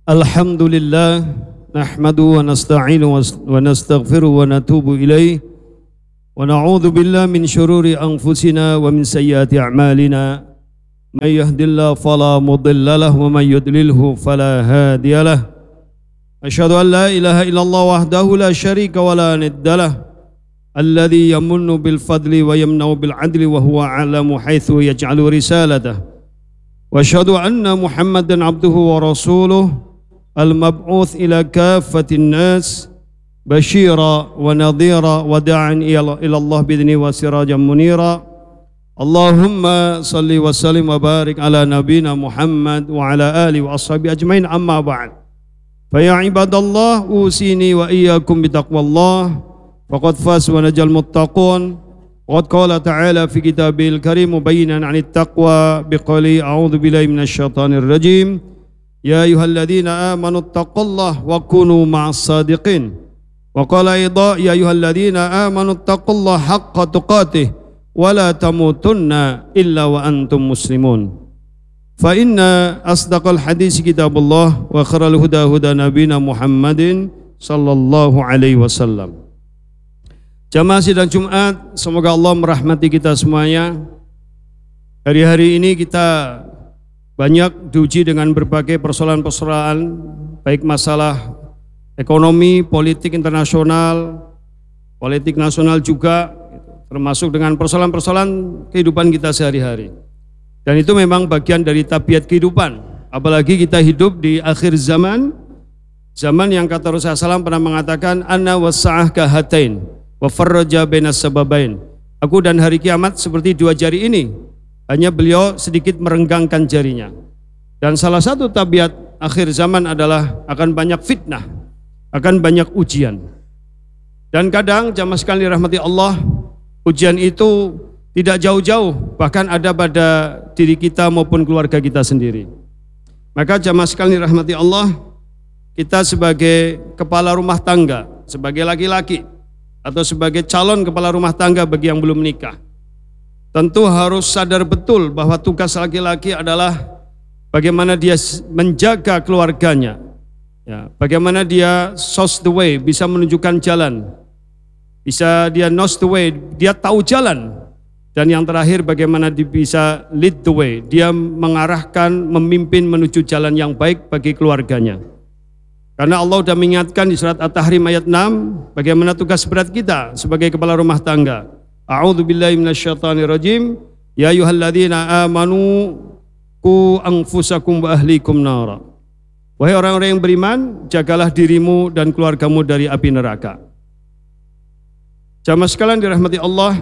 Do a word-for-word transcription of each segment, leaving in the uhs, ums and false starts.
Alhamdulillah nahmadu wa nasta'inu wa nastaghfiru wa natubu ilaih wa na'udzu billahi min syururi anfusina wa min sayyiati a'malina may yahdihillahu fala mudilla lahu wa may yudlilhu fala hadiyalah asyhadu an la ilaha illallah wahdahu la syarika wa la nidda lah alladzi yamunnu bil fadli wa yamna'u bil adli wa huwa a'lamu haitsu yaj'alu risalatahu wa asyhadu anna muhammadan abduhu wa rasuluhu al-mab'uts ila kaffatin nas basyira wa nadhira wa da'an ila Allah bidni wa sirajan munira. Allahumma salli wa sallim wa barik ala nabina Muhammad wa ala alihi wa ashabi ajmain, amma ba'd. Fa ya ibadallah usini wa iyyakum bitaqwallah faqad faz wa najal muttaqun. Qad qala ta'ala fi kitabil karim mubayyinan 'anit taqwa biqali a'udzu billahi minasy syaithanir rajim. Ya ayyuhalladzina amanu taqullaha wa kunu ma'as sadiqin. Wa qala aidha ya ayyuhalladzina amanu taqullaha haqqa tuqatih wa la tamutunna illa wa antum muslimun. Fa inna asdaqal hadis kitabullah wa khairal huda huda nabiyina Muhammadin sallallahu alaihi wasallam. Jamaah sidang Jumat, semoga Allah merahmati kita semuanya. Hari-hari ini kita banyak diuji dengan berbagai persoalan-persoalan, baik masalah ekonomi, politik internasional, politik nasional juga, termasuk dengan persoalan-persoalan kehidupan kita sehari-hari. Dan itu memang bagian dari tabiat kehidupan, apalagi kita hidup di akhir zaman, zaman yang kata Rasulullah shallallahu alaihi wasallam pernah mengatakan, Ana wasa'ah kahatain, wa farraja bainas sababain. Aku dan hari kiamat seperti dua jari ini. Hanya beliau sedikit merenggangkan jarinya. Dan salah satu tabiat akhir zaman adalah akan banyak fitnah, akan banyak ujian. Dan kadang jamaah sekalian dirahmati Allah, ujian itu tidak jauh-jauh, bahkan ada pada diri kita maupun keluarga kita sendiri. Maka jamaah sekalian dirahmati Allah, kita sebagai kepala rumah tangga, sebagai laki-laki atau sebagai calon kepala rumah tangga bagi yang belum menikah, tentu harus sadar betul bahwa tugas laki-laki adalah bagaimana dia menjaga keluarganya, ya, bagaimana dia shows the way, bisa menunjukkan jalan, bisa dia knows the way, dia tahu jalan, dan yang terakhir bagaimana dia bisa lead the way, dia mengarahkan, memimpin menuju jalan yang baik bagi keluarganya. Karena Allah sudah mengingatkan di surat At-Tahrim ayat enam, bagaimana tugas berat kita sebagai kepala rumah tangga. A'udzu billahi minasyaitonir rajim. Ya ayyuhalladzina amanu qu anfusakum wa ahlikum nara. Wahai orang-orang yang beriman, jagalah dirimu dan keluargamu dari api neraka. Jamaah sekalian dirahmati Allah,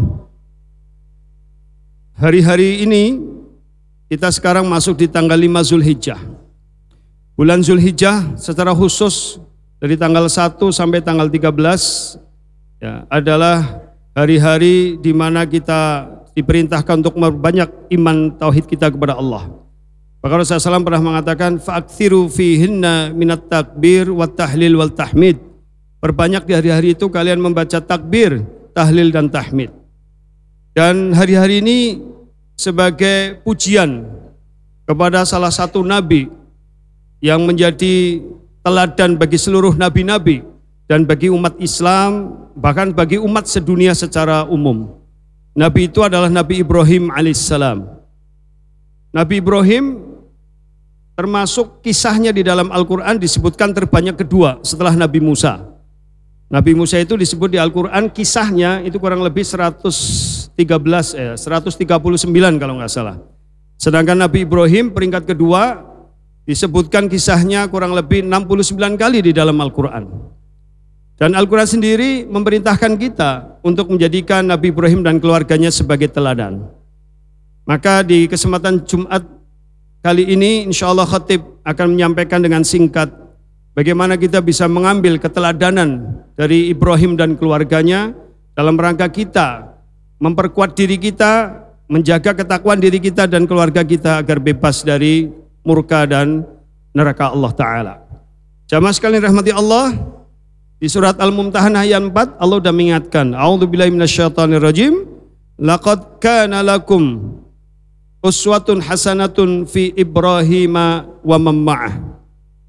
hari-hari ini kita sekarang masuk di tanggal lima Zulhijjah. Bulan Zulhijjah secara khusus dari tanggal satu sampai tanggal tiga belas ya, adalah hari-hari di mana kita diperintahkan untuk memperbanyak iman tauhid kita kepada Allah. Maka Rasulullah shallallahu alaihi wasallam pernah mengatakan, fa'aktsiru fihinna minat takbir wa tahlil wal tahmid. Perbanyak di hari-hari itu kalian membaca takbir, tahlil dan tahmid. Dan hari-hari ini sebagai pujian kepada salah satu nabi yang menjadi teladan bagi seluruh nabi-nabi dan bagi umat Islam, bahkan bagi umat sedunia secara umum. Nabi itu adalah Nabi Ibrahim alaihissalam. Nabi Ibrahim termasuk kisahnya di dalam Al-Quran disebutkan terbanyak kedua setelah Nabi Musa. Nabi Musa itu disebut di Al-Quran kisahnya itu kurang lebih seratus tiga belas, eh, seratus tiga puluh sembilan kalau nggak salah. Sedangkan Nabi Ibrahim peringkat kedua disebutkan kisahnya kurang lebih enam puluh sembilan kali di dalam Al-Quran. Dan Al-Quran sendiri memerintahkan kita untuk menjadikan Nabi Ibrahim dan keluarganya sebagai teladan. Maka di kesempatan Jumat kali ini insya Allah khatib akan menyampaikan dengan singkat bagaimana kita bisa mengambil keteladanan dari Ibrahim dan keluarganya dalam rangka kita memperkuat diri kita, menjaga ketakwaan diri kita dan keluarga kita agar bebas dari murka dan neraka Allah Ta'ala. Jamaah sekalian rahmati Allah, di surat Al-Mumtahanah ayat empat Allah sudah mengingatkan, A'udzubillahi minasyaitonir rajim, laqad kana lakum uswatun hasanatun fi Ibrahim wa man ma'ah.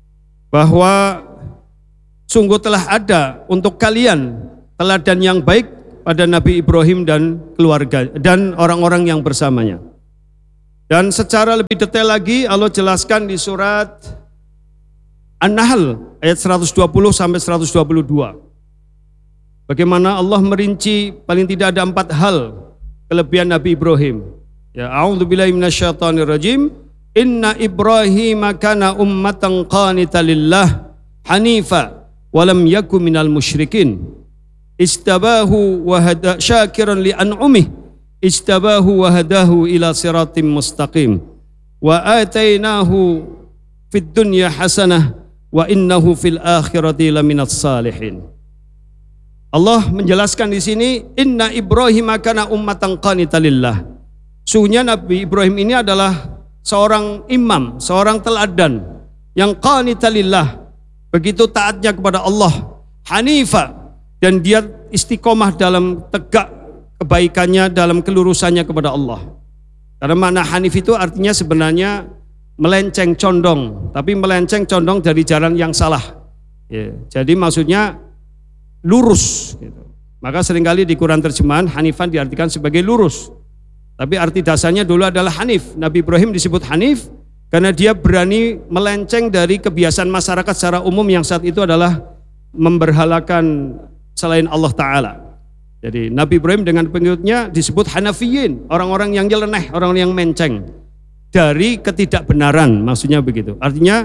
bahwa sungguh telah ada untuk kalian teladan yang baik pada Nabi Ibrahim dan keluarga dan orang-orang yang bersamanya. Dan secara lebih detail lagi Allah jelaskan di surat An-Nahl ayat seratus dua puluh sampai seratus dua puluh dua. Bagaimana Allah merinci paling tidak ada empat hal kelebihan Nabi Ibrahim. Ya, a'udzubillahi minasyaitonir rajim. Inna Ibrahim kana ummatan qanitan lillah hanifa wa lam yakun minal musyrikin. Istabahu wa hada syakiran li an'umih. Istabahu wa hadahu ila siratim mustaqim wa atainahu fid dunya hasanah wa innahu fil akhirati laminas salihin. Allah menjelaskan di sini inna Ibrahim kana ummatan qanitan lillah. Sungguhnya Nabi Ibrahim ini adalah seorang imam, seorang teladan yang qanitan lillah, begitu taatnya kepada Allah, hanifa, dan dia istiqomah dalam tegak kebaikannya, dalam kelurusannya kepada Allah. Karena makna hanif itu artinya sebenarnya melenceng condong, tapi melenceng condong dari jalan yang salah. Ya, jadi maksudnya lurus. Gitu. Maka seringkali di Quran terjemahan hanifan diartikan sebagai lurus. Tapi arti dasarnya dulu adalah hanif. Nabi Ibrahim disebut hanif karena dia berani melenceng dari kebiasaan masyarakat secara umum yang saat itu adalah memberhalakan selain Allah Ta'ala. Jadi Nabi Ibrahim dengan pengikutnya disebut Hanafiyin, orang-orang yang nyeleneh, orang-orang yang menceng dari ketidakbenaran, maksudnya begitu. Artinya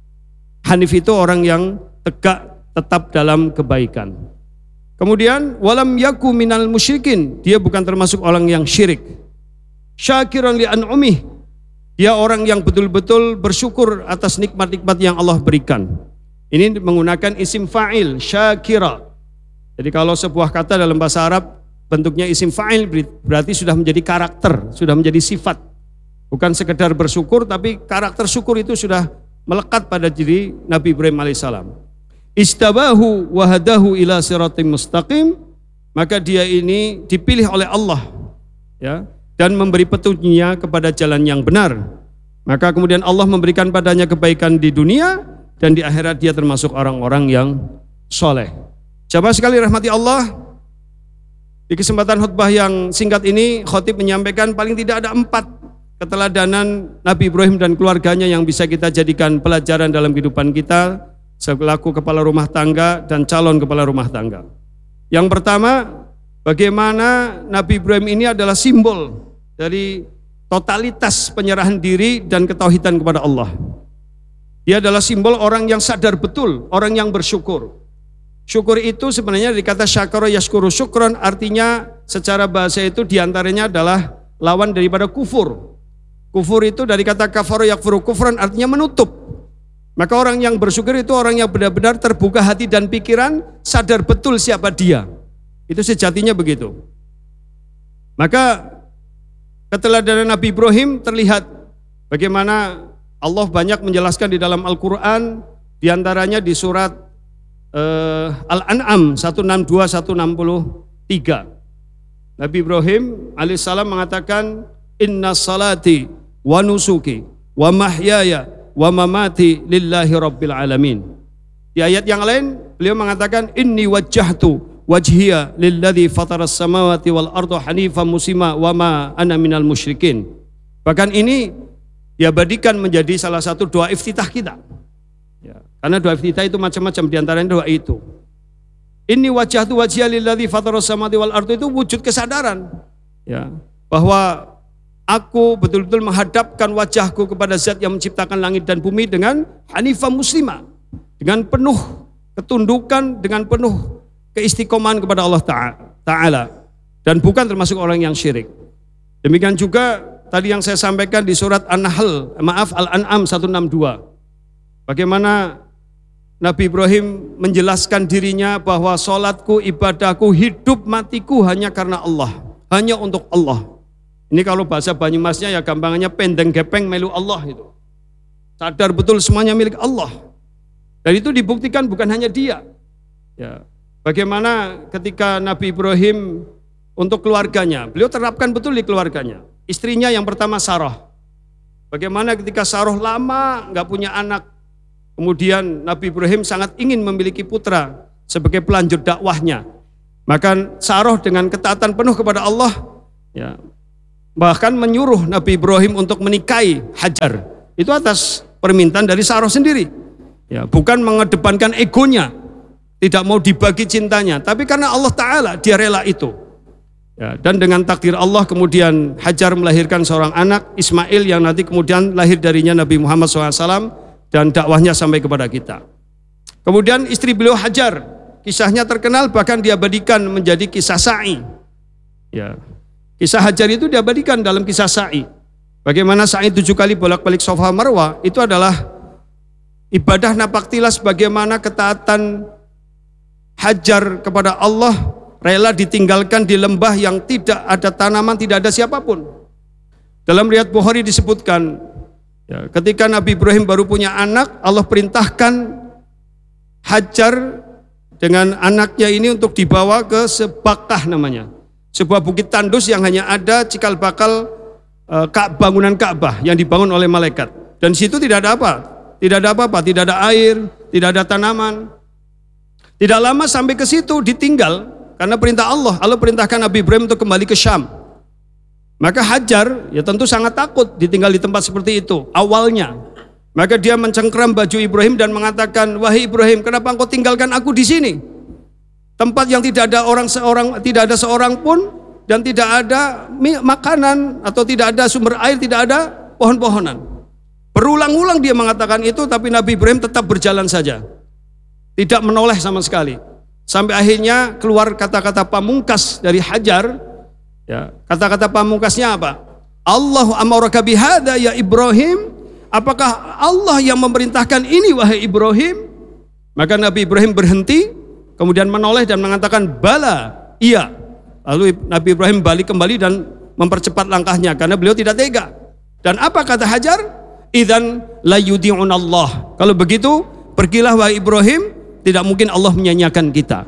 Hanif itu orang yang tegak tetap dalam kebaikan. Kemudian walam yaku minal musyrikin, dia bukan termasuk orang yang syirik. Syakiran li an'umih, dia orang yang betul-betul bersyukur atas nikmat-nikmat yang Allah berikan. Ini menggunakan isim fa'il, syakira. Jadi kalau sebuah kata dalam bahasa Arab bentuknya isim fa'il berarti sudah menjadi karakter, sudah menjadi sifat. Bukan sekedar bersyukur, tapi karakter syukur itu sudah melekat pada diri Nabi Ibrahim alaihissalam. Istabahu wa hadahu ila siratim mustaqim, maka dia ini dipilih oleh Allah, ya, dan memberi petunjuknya kepada jalan yang benar. Maka kemudian Allah memberikan padanya kebaikan di dunia dan di akhirat dia termasuk orang-orang yang soleh. Jamaah sekali rahmati Allah, di kesempatan khutbah yang singkat ini khotib menyampaikan paling tidak ada empat keteladanan Nabi Ibrahim dan keluarganya yang bisa kita jadikan pelajaran dalam kehidupan kita selaku kepala rumah tangga dan calon kepala rumah tangga. Yang pertama, bagaimana Nabi Ibrahim ini adalah simbol dari totalitas penyerahan diri dan ketauhidan kepada Allah. Dia adalah simbol orang yang sadar betul, orang yang bersyukur. Syukur itu sebenarnya dikata syakara yashkuru syukron, artinya secara bahasa itu diantaranya adalah lawan daripada kufur. Kufur itu dari kata kafara yakfuru kufran, artinya menutup. Maka orang yang bersyukur itu orang yang benar-benar terbuka hati dan pikiran, sadar betul siapa dia. Itu sejatinya begitu. Maka keteladanan Nabi Ibrahim terlihat bagaimana Allah banyak menjelaskan di dalam Al-Quran, diantaranya di surat Uh, Al-An'am seratus enam puluh dua sampai seratus enam puluh tiga. Nabi Ibrahim alaihissalam mengatakan inna salati wa nusuki wa mahyaya wa mamati lillahi rabbil alamin. Di ayat yang lain beliau mengatakan inni wajjahtu wajhiya lilladzi fataras samawati wal arda hanifan muslima wa ma ana minal musyrikin. Bahkan ini diabadikan menjadi salah satu doa iftitah kita. Ya, karena doa iftitah itu macam-macam, diantaranya doa itu. Ini wajah tu wajah lilladzi fataras samawati wal ardi, itu wujud kesadaran, ya, bahwa aku betul-betul menghadapkan wajahku kepada Zat yang menciptakan langit dan bumi dengan hanifah muslimah, dengan penuh ketundukan, dengan penuh keistiqomahan kepada Allah Ta'ala, dan bukan termasuk orang yang syirik. Demikian juga tadi yang saya sampaikan di surat An-Nahl, maaf Al-An'am seratus enam puluh dua. Bagaimana Nabi Ibrahim menjelaskan dirinya bahwa sholatku, ibadahku, hidup matiku hanya karena Allah, hanya untuk Allah. Ini kalau bahasa Banyumasnya ya gampangannya pendeng gepeng melu Allah itu. Sadar betul semuanya milik Allah. Dan itu dibuktikan bukan hanya dia. Ya, bagaimana ketika Nabi Ibrahim untuk keluarganya, beliau terapkan betul di keluarganya. Istrinya yang pertama Sarah. Bagaimana ketika Sarah lama nggak punya anak, Kemudian Nabi Ibrahim sangat ingin memiliki putra sebagai pelanjut dakwahnya. Maka Sarah dengan ketaatan penuh kepada Allah, ya, bahkan menyuruh Nabi Ibrahim untuk menikahi Hajar. Itu atas permintaan dari Sarah sendiri. Ya, bukan mengedepankan egonya, tidak mau dibagi cintanya, tapi karena Allah Ta'ala dia rela itu. Ya, dan dengan takdir Allah kemudian Hajar melahirkan seorang anak Ismail yang nanti kemudian lahir darinya Nabi Muhammad shallallahu alaihi wasallam dan dakwahnya sampai kepada kita. Kemudian istri beliau Hajar, kisahnya terkenal bahkan diabadikan menjadi kisah sa'i. Ya, kisah Hajar itu diabadikan dalam kisah sa'i. Bagaimana sa'i tujuh kali bolak-balik Safa Marwah itu adalah ibadah napak tilas bagaimana ketaatan Hajar kepada Allah, rela ditinggalkan di lembah yang tidak ada tanaman, tidak ada siapapun. Dalam riwayat Bukhari disebutkan, ya, ketika Nabi Ibrahim baru punya anak, Allah perintahkan Hajar dengan anaknya ini untuk dibawa ke Sebakah namanya, sebuah bukit tandus yang hanya ada cikal bakal e, bangunan Ka'bah yang dibangun oleh malaikat. Dan di situ tidak ada apa, tidak ada apa-apa, tidak ada air, tidak ada tanaman. Tidak lama sampai ke situ ditinggal. Karena perintah Allah, Allah perintahkan Nabi Ibrahim untuk kembali ke Syam. Maka Hajar ya tentu sangat takut ditinggal di tempat seperti itu awalnya. Maka dia mencengkeram baju Ibrahim dan mengatakan, wahai Ibrahim, kenapa engkau tinggalkan aku di sini? Tempat yang tidak ada orang seorang, tidak ada seorang pun, dan tidak ada makanan atau tidak ada sumber air, tidak ada pohon-pohonan. Berulang-ulang dia mengatakan itu, tapi Nabi Ibrahim tetap berjalan saja, tidak menoleh sama sekali. Sampai akhirnya keluar kata-kata pamungkas dari Hajar. Ya, kata-kata pamungkasnya apa? Allahu amaraka bihada ya Ibrahim. Apakah Allah yang memerintahkan ini wahai Ibrahim? Maka Nabi Ibrahim berhenti, kemudian menoleh dan mengatakan bala, iya. Lalu Nabi Ibrahim balik kembali dan mempercepat langkahnya karena beliau tidak tega. Dan apa kata Hajar? Idzan la yudi'unallah. Kalau begitu, pergilah wahai Ibrahim, tidak mungkin Allah menyanyiakan kita.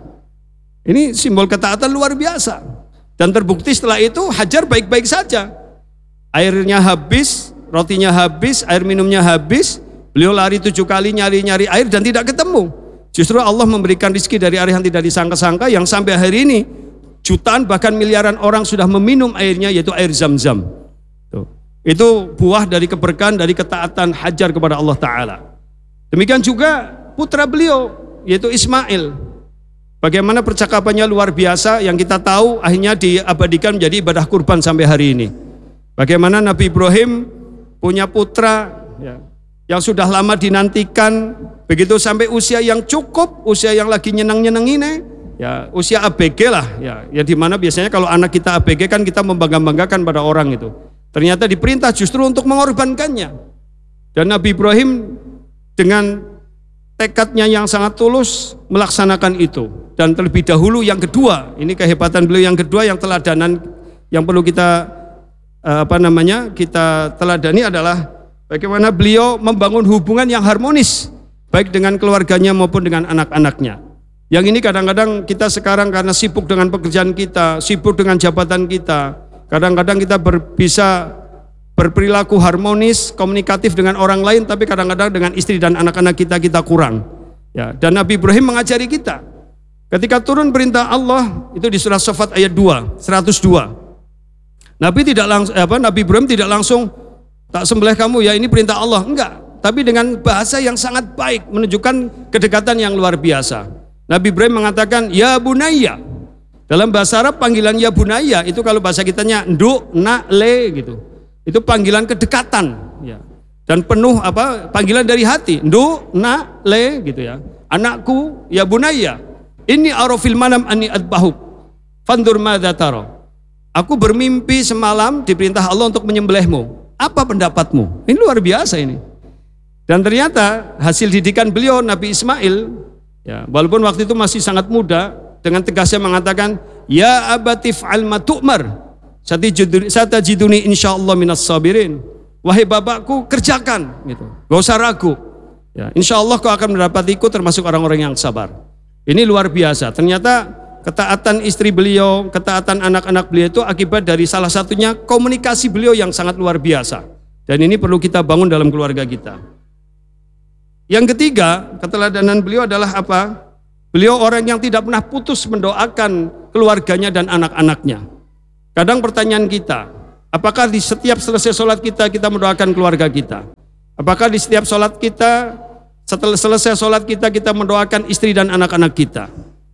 Ini simbol ketaatan luar biasa. Dan terbukti setelah itu Hajar baik-baik saja. Airnya habis, rotinya habis, air minumnya habis. Beliau lari tujuh kali nyari-nyari air dan tidak ketemu. Justru Allah memberikan rezeki dari air yang tidak disangka-sangka, yang sampai hari ini jutaan bahkan miliaran orang sudah meminum airnya, yaitu air Zam-Zam. Tuh. Itu buah dari keberkahan, dari ketaatan Hajar kepada Allah Ta'ala. Demikian juga putra beliau, yaitu Ismail. Bagaimana percakapannya luar biasa, yang kita tahu akhirnya diabadikan menjadi ibadah kurban sampai hari ini. Bagaimana Nabi Ibrahim punya putra ya, yang sudah lama dinantikan, begitu sampai usia yang cukup, usia yang lagi nyenang-nyenengin, ya usia A B G lah, ya, ya dimana biasanya kalau anak kita A B G kan kita membangga-banggakan pada orang itu. Ternyata diperintah justru untuk mengorbankannya. Dan Nabi Ibrahim dengan tekadnya yang sangat tulus melaksanakan itu. Dan terlebih dahulu yang kedua, ini kehebatan beliau yang kedua, yang teladanan yang perlu kita apa namanya kita teladani adalah bagaimana beliau membangun hubungan yang harmonis baik dengan keluarganya maupun dengan anak-anaknya. Yang ini kadang-kadang kita sekarang karena sibuk dengan pekerjaan kita, sibuk dengan jabatan kita, kadang-kadang kita ber, bisa berperilaku harmonis, komunikatif dengan orang lain, tapi kadang-kadang dengan istri dan anak-anak kita kita kurang. Ya, dan Nabi Ibrahim mengajari kita. Ketika turun perintah Allah itu di surah Shafat ayat dua, seratus dua. Nabi tidak langsung apa Nabi Ibrahim tidak langsung tak sembelih kamu ya, ini perintah Allah, enggak, tapi dengan bahasa yang sangat baik menunjukkan kedekatan yang luar biasa. Nabi Ibrahim mengatakan ya bunayya. Dalam bahasa Arab panggilan ya bunayya itu kalau bahasa kitanya nduk, nak, le gitu. Itu panggilan kedekatan ya. Dan penuh apa panggilan dari hati, nduk, nak, le gitu ya. Anakku ya bunayya, inni arafil manam anni adbahuk fandur madza tara. Aku bermimpi semalam diperintah Allah untuk menyembelihmu. Apa pendapatmu? Ini luar biasa ini. Dan ternyata hasil didikan beliau Nabi Ismail ya, walaupun waktu itu masih sangat muda, dengan tegasnya mengatakan ya abatif al ma tu'mar satajiduni insyaallah minas sabirin. Wahai bapakku, kerjakan gitu. Gak usah ragu. Ya, insyaallah kau akan mendapatiku termasuk orang-orang yang sabar. Ini luar biasa. Ternyata ketaatan istri beliau, ketaatan anak-anak beliau itu akibat dari salah satunya komunikasi beliau yang sangat luar biasa. Dan ini perlu kita bangun dalam keluarga kita. Yang ketiga, keteladanan beliau adalah apa? Beliau orang yang tidak pernah putus mendoakan keluarganya dan anak-anaknya. Kadang pertanyaan kita, apakah di setiap selesai sholat kita, kita mendoakan keluarga kita? Apakah di setiap sholat kita, setelah selesai sholat kita, kita mendoakan istri dan anak-anak kita?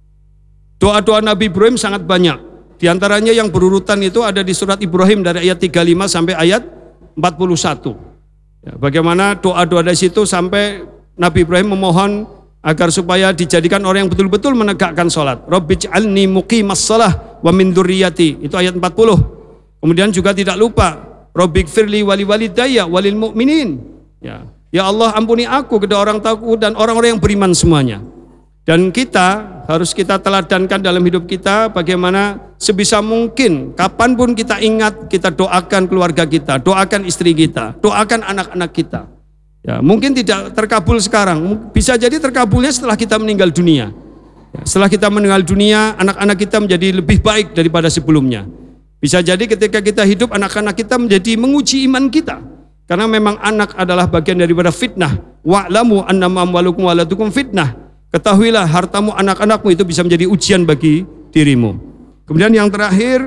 Doa-doa Nabi Ibrahim sangat banyak. Di antaranya yang berurutan itu ada di surat Ibrahim dari ayat tiga puluh lima sampai ayat empat puluh satu. Ya, bagaimana doa-doa dari situ sampai Nabi Ibrahim memohon agar supaya dijadikan orang yang betul-betul menegakkan sholat. Rabbij'alni muqimas shalah wa min dzurriyyati. Itu ayat empat puluh. Kemudian juga tidak lupa Rabbighfirli wali walidayya walil mu'minin. Ya. Ya Allah, ampuni aku, kedua orang tuaku dan orang-orang yang beriman semuanya. Dan kita harus kita teladankan dalam hidup kita bagaimana sebisa mungkin kapanpun kita ingat, kita doakan keluarga kita, doakan istri kita, doakan anak-anak kita. Ya, mungkin tidak terkabul sekarang, bisa jadi terkabulnya setelah kita meninggal dunia. Ya, setelah kita meninggal dunia, anak-anak kita menjadi lebih baik daripada sebelumnya. Bisa jadi ketika kita hidup, anak-anak kita menjadi menguji iman kita. Karena memang anak adalah bagian daripada fitnah. Wa'lamu annama amwalukum wa auladukum fitnah. Ketahuilah hartamu, anak-anakmu itu bisa menjadi ujian bagi dirimu. Kemudian yang terakhir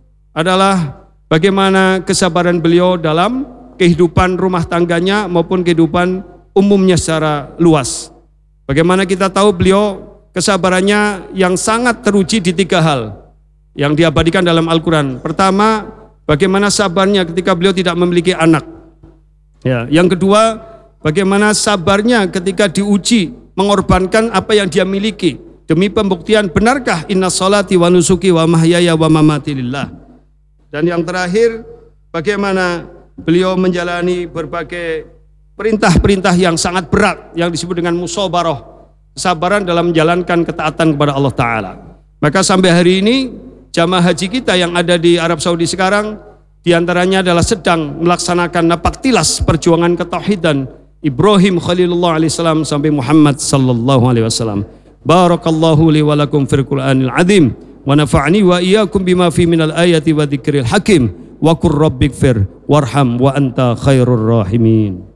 adalah bagaimana kesabaran beliau dalam kehidupan rumah tangganya maupun kehidupan umumnya secara luas. Bagaimana kita tahu beliau kesabarannya yang sangat teruji di tiga hal yang diabadikan dalam Al-Quran. Pertama, bagaimana sabarnya ketika beliau tidak memiliki anak. Ya, yang kedua, bagaimana sabarnya ketika diuji mengorbankan apa yang dia miliki demi pembuktian benarkah inna sholati wa nusuki wa mahyaya wa mamati lillah. Dan yang terakhir, bagaimana beliau menjalani berbagai perintah-perintah yang sangat berat yang disebut dengan musabarah, kesabaran dalam menjalankan ketaatan kepada Allah Ta'ala. Maka sampai hari ini jamaah haji kita yang ada di Arab Saudi sekarang diantaranya adalah sedang melaksanakan napaktilas perjuangan ketauhidan Ibrahim Khalilullah alaihissalam sampai Muhammad sallallahu alaihi wasallam. Barakallahu li wa lakum fil Qur'anil azim wa nafa'ni wa iyyakum bima fi minal ayati wa dzikril hakim. Wa qur rabbighfir warham wa anta khairur rahimin.